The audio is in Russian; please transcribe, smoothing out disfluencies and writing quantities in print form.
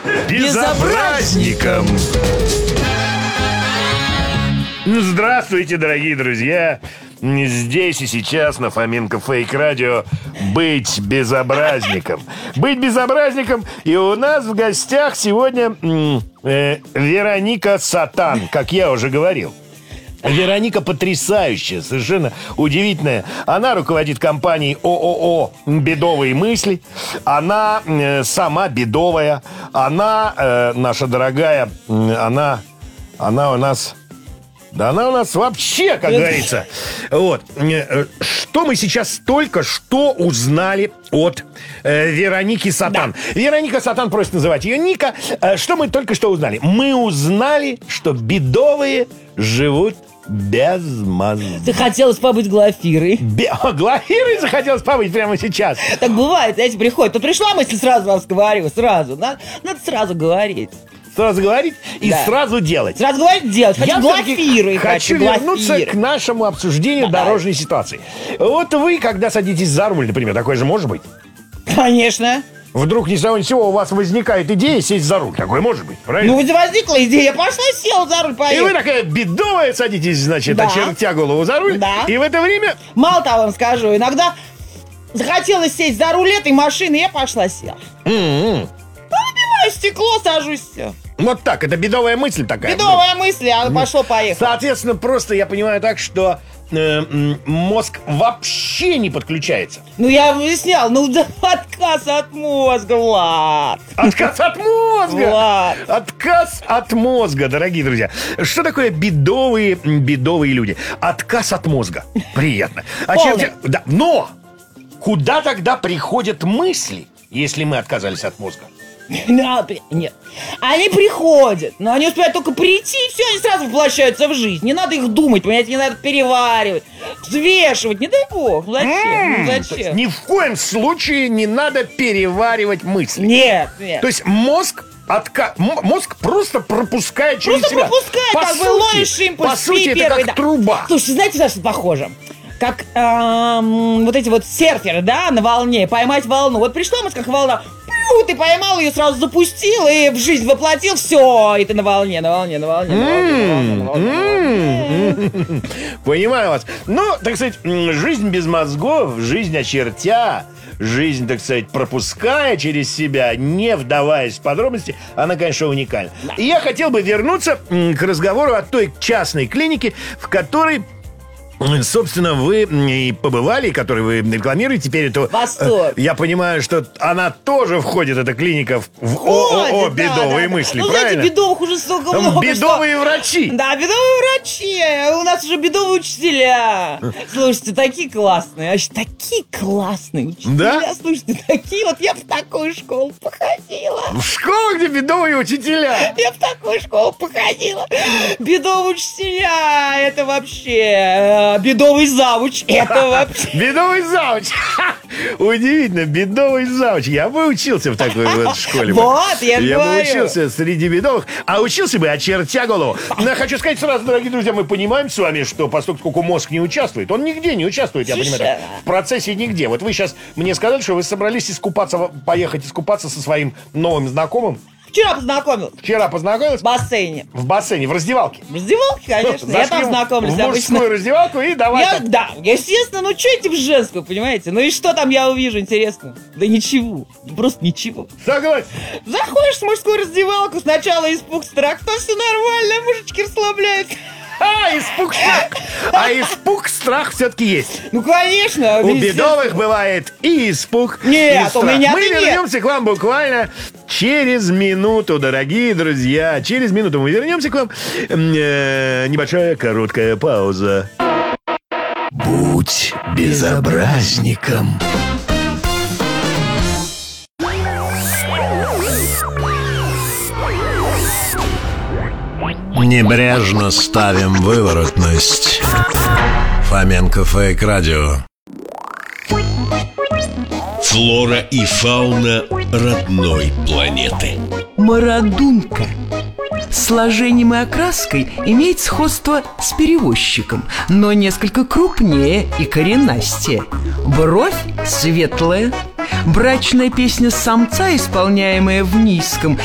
безобразником! Здравствуйте, дорогие друзья! Здесь и сейчас на Фоменко Фейк Радио быть безобразником. Быть безобразником. И у нас в гостях сегодня Вероника Сатан, как я уже говорил. Вероника потрясающая, совершенно удивительная. Она руководит компанией ООО «Бедовые мысли». Она сама бедовая. Она, наша дорогая, она у нас... Да она у нас вообще, как говорится. Вот. Что мы сейчас только что узнали от Вероники Сатан. Да. Вероника Сатан просит называть ее Ника. Что мы только что узнали? Мы узнали, что бедовые живут без мозга. Захотелось побыть Глафирой. Глафирой захотелось побыть прямо сейчас. Так бывает, знаете, приходит. Тут пришла мысль, сразу вам говорю, сразу. Надо сразу говорить. Сразу говорить и да. Сразу делать. Сразу говорить, делать. Хочу Глафирой. Хочу вернуться к нашему обсуждению дорожной ситуации. Вот вы, когда садитесь за руль, например, такое же может быть? Конечно. Вдруг ни с того ни с сего у вас возникает идея сесть за руль. Такое может быть, правильно? Ну, возникла идея, пошла, села за руль, поехала. И вы такая бедовая садитесь, значит, очертя голову за руль. Да. И в это время... Мало того вам скажу, иногда захотелось сесть за руль этой машины, я пошла села. Выбиваю стекло, сажусь, все. Вот так, это бедовая мысль такая. Бедовая мысль, а пошло-поехало. Соответственно, просто я понимаю так, что мозг вообще не подключается. Ну, я выяснял, отказ от мозга, Влад. Отказ от мозга! Влад. Отказ от мозга, дорогие друзья. Что такое бедовые люди? Отказ от мозга. Приятно. Да, но куда тогда приходят мысли, если мы отказались от мозга? Нет. Они приходят, но они успевают только прийти, и все, они сразу воплощаются в жизнь. Не надо их думать, понимаете, не надо переваривать, взвешивать, не дай бог. Зачем? Ни в коем случае не надо переваривать мысли. Нет. То есть мозг просто пропускает через себя. Просто пропускает, как бы ловишь импульс. По сути, это как труба. Слушайте, знаете, на что похоже? Как вот эти вот серферы, да, на волне, поймать волну. Вот пришла мысль, как волна, ты поймал ее, сразу запустил и в жизнь воплотил, все, и ты на волне. Понимаю вас. Ну, так сказать, жизнь без мозгов, жизнь очертя, жизнь, так сказать, пропуская через себя, не вдаваясь в подробности, она, конечно, уникальна. И я хотел бы вернуться к разговору о той частной клинике, в которой... Собственно, вы и побывали, которую вы рекламируете теперь эту... Восторг. Я понимаю, что она тоже входит, эта клиника, в ООО «Бедовые мысли», правильно? Знаете, бедовых уже столько много. Бедовые врачи. Да, бедовые врачи. У нас уже бедовые учителя. Слушайте, такие классные. Вообще, такие классные учителя. Да? Слушайте, такие вот. Я в такую школу походила. В школу, где бедовые учителя? Я в такую школу походила. Бедовые учителя. Это вообще... Бедовый завуч. Это вообще... Бедовый завуч. Удивительно, бедовый завуч. Я бы учился в такой вот школе. Вот, я бы говорю. учился среди бедовых. А учился бы, очертя голову. Но я хочу сказать сразу, дорогие друзья, мы понимаем с вами, что поскольку мозг не участвует, он нигде не участвует, я понимаю, так, в процессе нигде. Вот вы сейчас мне сказали, что вы собрались поехать искупаться со своим новым знакомым. Вчера познакомилась? В бассейне. В бассейне, в раздевалке. В раздевалке, конечно. Я там знакомлюсь в мужскую раздевалку и давай. Да, естественно, что идти в женскую, понимаете? Ну и что там я увижу, интересно? Да ничего, просто ничего. Согласен. Заходишь в мужскую раздевалку, сначала испуг, страх, то все нормально, мужички расслабляются. Испуг, страх все-таки есть. Ну, конечно. У бедовых бывает и испуг, нет, и страх. У меня мы вернемся к вам буквально через минуту, дорогие друзья. Через минуту мы вернемся к вам. Небольшая короткая пауза. Будь безобразником. Небрежно ставим выворотность. Фоменко Фейк Радио. Флора и фауна родной планеты. Марадунка. Сложением и окраской имеет сходство с перевозчиком, но несколько крупнее и коренастее. Бровь светлая. Брачная песня самца, исполняемая в низком,